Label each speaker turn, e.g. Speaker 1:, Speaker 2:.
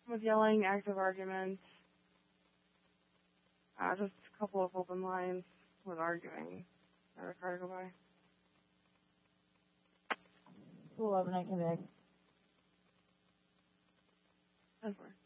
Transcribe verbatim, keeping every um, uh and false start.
Speaker 1: with yelling, active arguments, uh, just a couple of open lines with arguing. Another car to go by.
Speaker 2: two eleven, I connect.
Speaker 1: That's where.